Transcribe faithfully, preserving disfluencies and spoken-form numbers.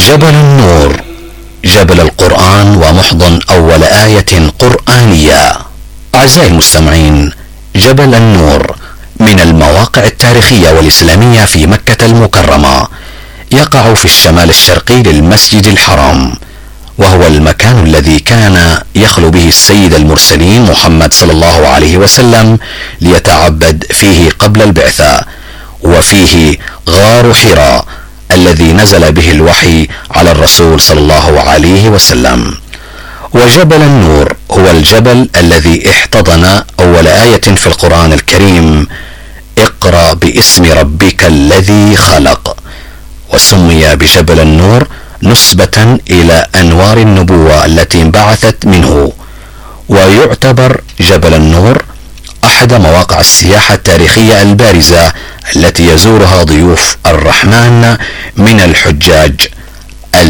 جبل النور، جبل القرآن ومحضن أول آية قرآنية. أعزائي المستمعين، جبل النور من المواقع التاريخية والإسلامية في مكة المكرمة، يقع في الشمال الشرقي للمسجد الحرام، وهو المكان الذي كان يخلو به السيد المرسلين محمد صلى الله عليه وسلم ليتعبد فيه قبل البعثة، وفيه غار حراء الذي نزل به الوحي على الرسول صلى الله عليه وسلم. وجبل النور هو الجبل الذي احتضن أول آية في القرآن الكريم: اقرأ باسم ربك الذي خلق، وسمي بجبل النور نسبة إلى أنوار النبوة التي انبعثت منه. ويعتبر جبل النور أحد مواقع السياحة التاريخية البارزة التي يزورها ضيوف الرحمن من الحجاج